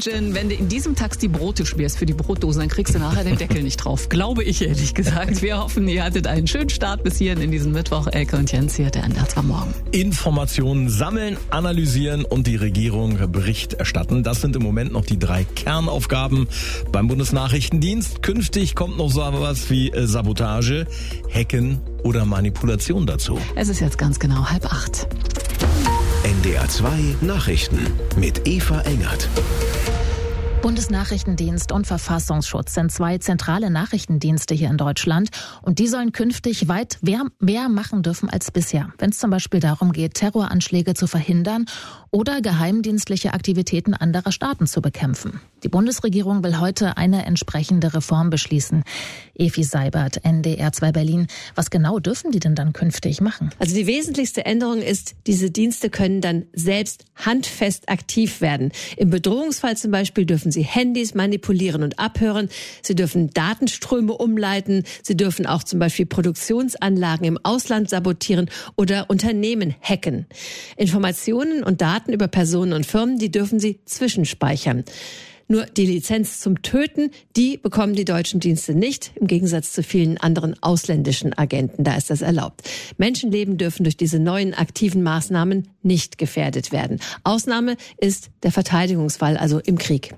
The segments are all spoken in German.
Imagine, wenn du in diesem Taxi Brote schmierst für die Brotdosen, dann kriegst du nachher den Deckel nicht drauf. Glaube ich ehrlich gesagt. Wir hoffen, ihr hattet einen schönen Start bis hierhin in diesem Mittwoch. Elke und Jens hier, der NDR 2 Morgen. Informationen sammeln, analysieren und die Regierung Bericht erstatten. Das sind im Moment noch die 3 Kernaufgaben beim Bundesnachrichtendienst. Künftig kommt noch so was wie Sabotage, Hacken oder Manipulation dazu. Es ist jetzt ganz genau 7:30. NDR 2 Nachrichten mit Eva Engert. Bundesnachrichtendienst und Verfassungsschutz sind 2 zentrale Nachrichtendienste hier in Deutschland und die sollen künftig weit mehr machen dürfen als bisher, wenn es zum Beispiel darum geht, Terroranschläge zu verhindern oder geheimdienstliche Aktivitäten anderer Staaten zu bekämpfen. Die Bundesregierung will heute eine entsprechende Reform beschließen. Evi Seibert, NDR 2 Berlin. Was genau dürfen die denn dann künftig machen? Also die wesentlichste Änderung ist, diese Dienste können dann selbst handfest aktiv werden. Im Bedrohungsfall zum Beispiel dürfen sie Handys manipulieren und abhören. Sie dürfen Datenströme umleiten. Sie dürfen auch zum Beispiel Produktionsanlagen im Ausland sabotieren oder Unternehmen hacken. Informationen und Daten über Personen und Firmen, die dürfen sie zwischenspeichern. Nur die Lizenz zum Töten, die bekommen die deutschen Dienste nicht, im Gegensatz zu vielen anderen ausländischen Agenten. Da ist das erlaubt. Menschenleben dürfen durch diese neuen aktiven Maßnahmen nicht gefährdet werden. Ausnahme ist der Verteidigungsfall, also im Krieg.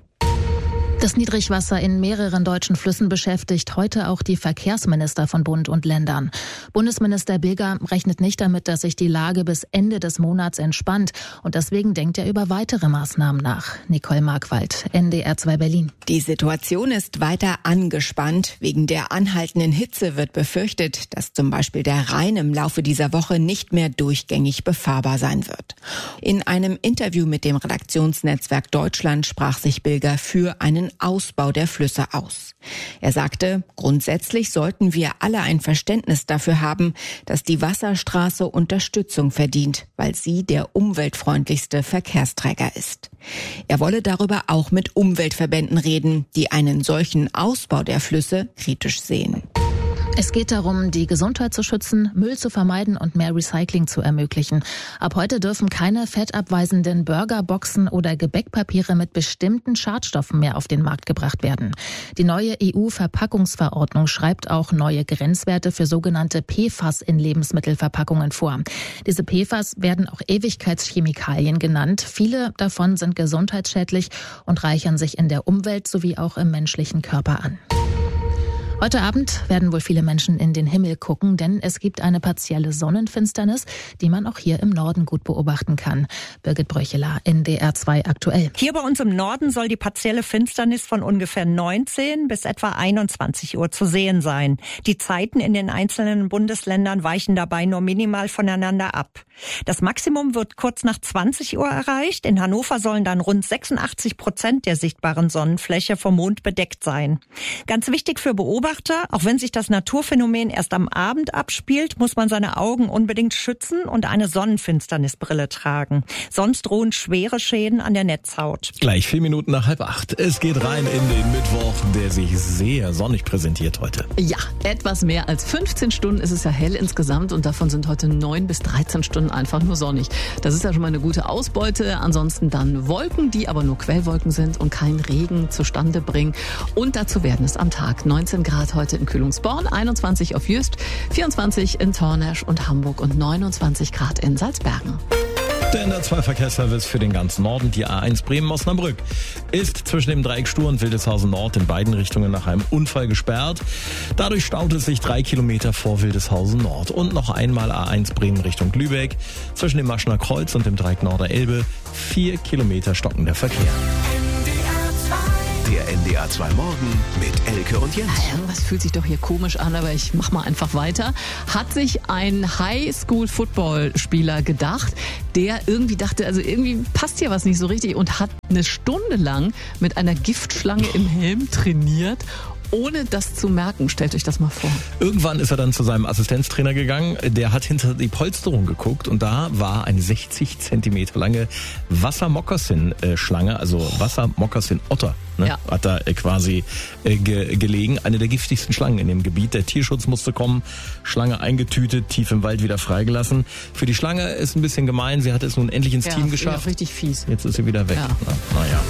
Das Niedrigwasser in mehreren deutschen Flüssen beschäftigt heute auch die Verkehrsminister von Bund und Ländern. Bundesminister Bilger rechnet nicht damit, dass sich die Lage bis Ende des Monats entspannt. Und deswegen denkt er über weitere Maßnahmen nach. Nicole Markwald, NDR 2 Berlin. Die Situation ist weiter angespannt. Wegen der anhaltenden Hitze wird befürchtet, dass zum Beispiel der Rhein im Laufe dieser Woche nicht mehr durchgängig befahrbar sein wird. In einem Interview mit dem Redaktionsnetzwerk Deutschland sprach sich Bilger für einen Ausbau der Flüsse aus. Er sagte, grundsätzlich sollten wir alle ein Verständnis dafür haben, dass die Wasserstraße Unterstützung verdient, weil sie der umweltfreundlichste Verkehrsträger ist. Er wolle darüber auch mit Umweltverbänden reden, die einen solchen Ausbau der Flüsse kritisch sehen. Es geht darum, die Gesundheit zu schützen, Müll zu vermeiden und mehr Recycling zu ermöglichen. Ab heute dürfen keine fettabweisenden Burgerboxen oder Gebäckpapiere mit bestimmten Schadstoffen mehr auf den Markt gebracht werden. Die neue EU-Verpackungsverordnung schreibt auch neue Grenzwerte für sogenannte PFAS in Lebensmittelverpackungen vor. Diese PFAS werden auch Ewigkeitschemikalien genannt. Viele davon sind gesundheitsschädlich und reichern sich in der Umwelt sowie auch im menschlichen Körper an. Heute Abend werden wohl viele Menschen in den Himmel gucken, denn es gibt eine partielle Sonnenfinsternis, die man auch hier im Norden gut beobachten kann. Birgit Bröcheler, NDR 2 aktuell. Hier bei uns im Norden soll die partielle Finsternis von ungefähr 19 bis etwa 21 Uhr zu sehen sein. Die Zeiten in den einzelnen Bundesländern weichen dabei nur minimal voneinander ab. Das Maximum wird kurz nach 20 Uhr erreicht. In Hannover sollen dann rund 86% der sichtbaren Sonnenfläche vom Mond bedeckt sein. Ganz wichtig für Beobachter, auch wenn sich das Naturphänomen erst am Abend abspielt, muss man seine Augen unbedingt schützen und eine Sonnenfinsternisbrille tragen. Sonst drohen schwere Schäden an der Netzhaut. Gleich 4 Minuten nach 7:30. Es geht rein in den Mittwoch, der sich sehr sonnig präsentiert heute. Ja, etwas mehr als 15 Stunden ist es ja hell insgesamt und davon sind heute 9 bis 13 Stunden einfach nur sonnig. Das ist ja schon mal eine gute Ausbeute. Ansonsten dann Wolken, die aber nur Quellwolken sind und keinen Regen zustande bringen. Und dazu werden es am Tag 19 Grad heute in Kühlungsborn, 21 auf Jüst, 24 in Tornesch und Hamburg und 29 Grad in Salzbergen. Der NDR 2 Verkehrsservice für den ganzen Norden, die A1 Bremen-Osnabrück, ist zwischen dem Dreieck Stur und Wildeshausen Nord in beiden Richtungen nach einem Unfall gesperrt. Dadurch staut es sich 3 Kilometer vor Wildeshausen Nord. Und noch einmal A1 Bremen Richtung Lübeck, zwischen dem Maschner Kreuz und dem Dreieck Norder Elbe, 4 Kilometer stockender Verkehr. Der NDR 2 Morgen mit Elke und Jens. Irgendwas fühlt sich doch hier komisch an, aber ich mach mal einfach weiter. Hat sich ein Highschool-Football-Spieler gedacht, der irgendwie dachte, also irgendwie passt hier was nicht so richtig und hat eine Stunde lang mit einer Giftschlange im Helm trainiert, ohne das zu merken. Stellt euch das mal vor. Irgendwann ist er dann zu seinem Assistenztrainer gegangen. Der hat hinter die Polsterung geguckt und da war eine 60 Zentimeter lange Wassermokassin-Schlange, also Wassermokassin-Otter. Ne? Ja. Hat da quasi gelegen. Eine der giftigsten Schlangen in dem Gebiet. Der Tierschutz musste kommen. Schlange eingetütet, tief im Wald wieder freigelassen. Für die Schlange ist ein bisschen gemein. Sie hat es nun endlich ins Team geschafft. Ja, richtig fies. Jetzt ist sie wieder weg. Ja. Naja.